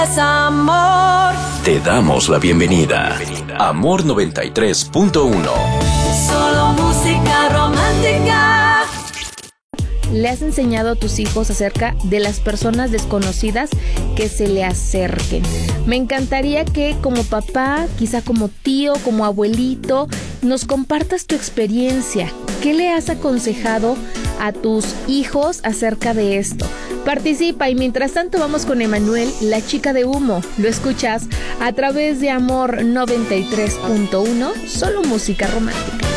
Amor. Te damos la bienvenida. Amor 93.1. Solo música romántica. ¿Le has enseñado a tus hijos acerca de las personas desconocidas que se le acerquen? Me encantaría que como papá, quizá como tío, como abuelito, nos compartas tu experiencia. ¿Qué le has aconsejado a tus hijos acerca de esto? Participa y mientras tanto vamos con Emanuel, la chica de humo. Lo escuchas a través de Amor 93.1, solo música romántica.